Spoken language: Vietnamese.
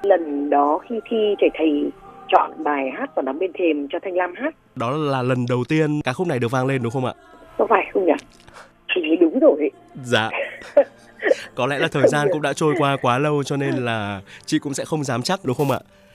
Lần đó khi thi thầy chọn bài hát Gió nắng bên thềm cho Thanh Lam hát. Đó là lần đầu tiên ca khúc này được vang lên đúng không ạ? Có phải không nhỉ? Chị nghĩ đúng rồi. Dạ. Có lẽ là thời gian cũng đã trôi qua quá lâu cho nên là chị cũng sẽ không dám chắc đúng không ạ?